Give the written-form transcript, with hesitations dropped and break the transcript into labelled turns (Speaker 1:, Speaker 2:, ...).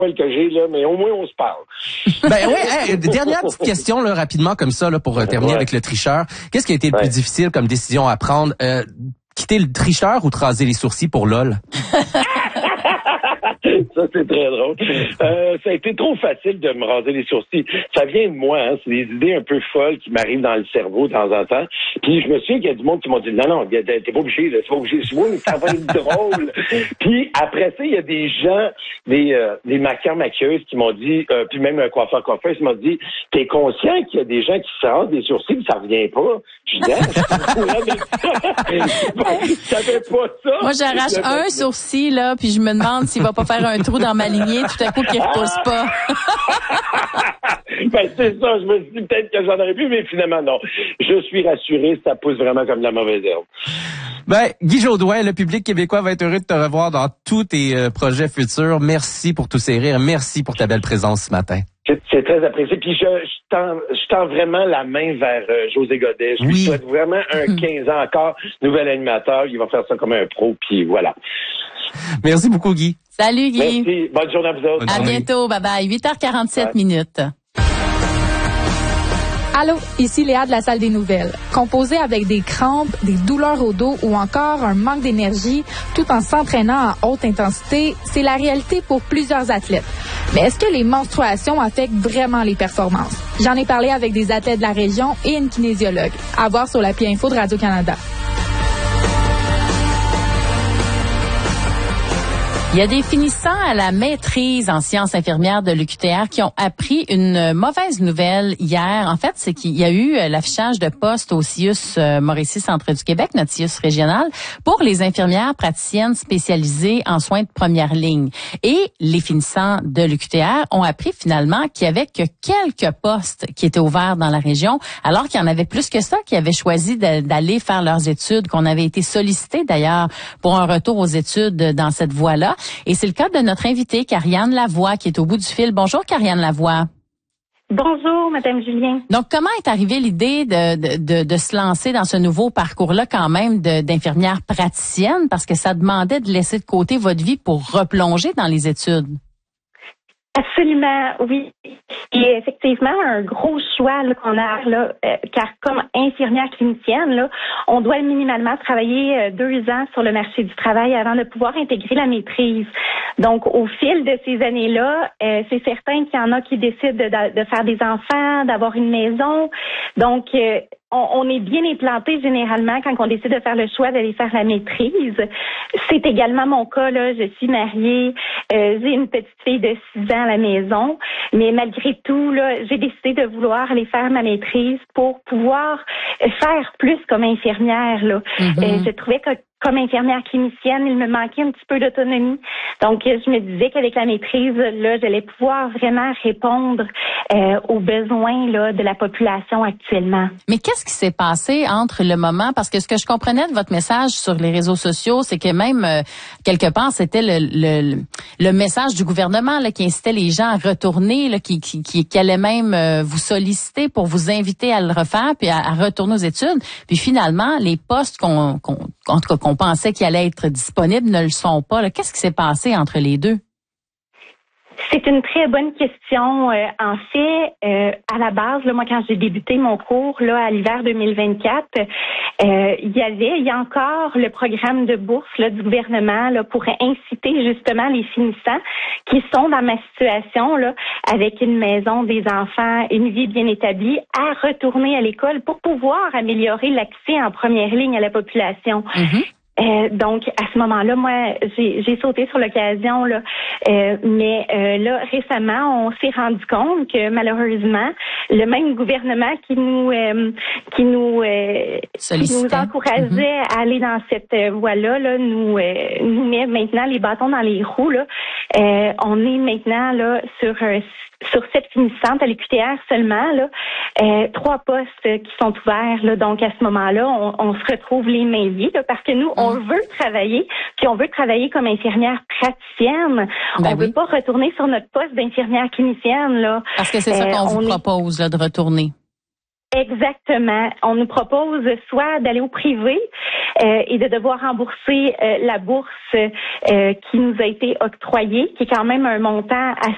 Speaker 1: que j'ai, là, mais au moins on se parle.
Speaker 2: Ben oui, dernière petite question là, rapidement comme ça là, pour terminer avec le tricheur. Qu'est-ce qui a été le plus difficile comme décision à prendre? Quitter le tricheur ou te raser les sourcils pour LOL?
Speaker 1: Ça, c'est très drôle. Ça a été trop facile de me raser les sourcils. Ça vient de moi, hein. C'est des idées un peu folles qui m'arrivent dans le cerveau de temps en temps. Puis je me souviens qu'il y a du monde qui m'ont dit non, t'es pas obligé, là, t'es pas obligé. Oui, mais ça va être drôle. Puis après ça, il y a des gens, des maquilleurs maquilleuses qui m'ont dit, puis même un coiffeur qui m'a dit, t'es conscient qu'il y a des gens qui se rasent des sourcils puis ça revient pas? Je dis, je savais pas ça.
Speaker 3: Moi, j'arrache un sourcil, là, puis je me demande s'il va pas faire un trou dans ma lignée, tout à coup qu'il repousse pas.
Speaker 1: Ben, c'est ça, je me suis dit peut-être que j'en aurais plus, mais finalement, non. Je suis rassuré, ça pousse vraiment comme de la mauvaise herbe.
Speaker 2: Ben, Guy Jodoin, le public québécois va être heureux de te revoir dans tous tes projets futurs. Merci pour tous ces rires. Merci pour ta belle présence ce matin.
Speaker 1: C'est très apprécié. Puis je tends vraiment la main vers José Godet. Je lui souhaite vraiment un 15 ans encore, nouvel animateur. Il va faire ça comme un pro, puis voilà.
Speaker 2: Merci beaucoup, Guy.
Speaker 3: Salut, Guy.
Speaker 1: Merci. Bonne journée à vous autres.
Speaker 3: À bientôt. Bye-bye. 8h47 minutes.
Speaker 4: Allô, ici Léa de la salle des nouvelles. Composé avec des crampes, des douleurs au dos ou encore un manque d'énergie, tout en s'entraînant à haute intensité, c'est la réalité pour plusieurs athlètes. Mais est-ce que les menstruations affectent vraiment les performances? J'en ai parlé avec des athlètes de la région et une kinésiologue. À voir sur l'appli Info de Radio-Canada.
Speaker 3: Il y a des finissants à la maîtrise en sciences infirmières de l'UQTR qui ont appris une mauvaise nouvelle hier. En fait, c'est qu'il y a eu l'affichage de postes au CIUS Mauricie Centre du Québec, notre CIUS régional, pour les infirmières praticiennes spécialisées en soins de première ligne. Et les finissants de l'UQTR ont appris finalement qu'il y avait que quelques postes qui étaient ouverts dans la région, alors qu'il y en avait plus que ça qui avaient choisi d'aller faire leurs études, qu'on avait été sollicités d'ailleurs pour un retour aux études dans cette voie-là. Et c'est le cas de notre invitée, Karianne Lavoie, qui est au bout du fil. Bonjour, Karianne Lavoie.
Speaker 5: Bonjour, Madame Julien.
Speaker 3: Donc, comment est arrivée l'idée de se lancer dans ce nouveau parcours-là, quand même, d'infirmière praticienne, parce que ça demandait de laisser de côté votre vie pour replonger dans les études?
Speaker 5: Absolument, oui. Et effectivement, un gros choix là, qu'on a là, car comme infirmière clinicienne, là, on doit minimalement travailler 2 ans sur le marché du travail avant de pouvoir intégrer la maîtrise. Donc, au fil de ces années-là, c'est certain qu'il y en a qui décident de faire des enfants, d'avoir une maison. Donc, on est bien implanté généralement quand on décide de faire le choix d'aller faire la maîtrise. C'est également mon cas, là. Je suis mariée, j'ai une petite fille de 6 ans à la maison, mais malgré tout, là, j'ai décidé de vouloir aller faire ma maîtrise pour pouvoir faire plus comme infirmière, là. Je trouvais que comme infirmière clinicienne, il me manquait un petit peu d'autonomie. Donc, je me disais qu'avec la maîtrise, là, j'allais pouvoir vraiment répondre aux besoins là, de la population actuellement.
Speaker 3: Mais qu'est-ce qui s'est passé entre le moment, parce que ce que je comprenais de votre message sur les réseaux sociaux, c'est que même, quelque part, c'était le message du gouvernement là, qui incitait les gens à retourner, là, qui allait même vous solliciter pour vous inviter à le refaire, puis à retourner aux études. Puis finalement, les postes en tout cas, qu'on pensait qu'ils allaient être disponibles ne le sont pas. Là. Qu'est-ce qui s'est passé entre les deux?
Speaker 5: C'est une très bonne question. En fait, à la base, là, moi, quand j'ai débuté mon cours là à l'hiver 2024, il y a encore le programme de bourse là, du gouvernement là, pour inciter justement les finissants qui sont dans ma situation là, avec une maison, des enfants, une vie bien établie, à retourner à l'école pour pouvoir améliorer l'accès en première ligne à la population. Donc, à ce moment-là, moi, j'ai sauté sur l'occasion, là. Mais là, récemment, on s'est rendu compte que malheureusement, le même gouvernement qui nous encourageait à aller dans cette voie-là, là, nous met maintenant les bâtons dans les roues, là. On est maintenant là sur cette finissante à l'UQTR seulement, là, 3 postes qui sont ouverts. Là, donc, à ce moment-là, on se retrouve les mains vides là, parce que nous, on veut travailler, puis on veut travailler comme infirmière praticienne. On veut pas retourner sur notre poste d'infirmière clinicienne. Là.
Speaker 3: Parce que c'est ça qu'on vous propose, là, de retourner.
Speaker 5: Exactement. On nous propose soit d'aller au privé et de devoir rembourser la bourse qui nous a été octroyée, qui est quand même un montant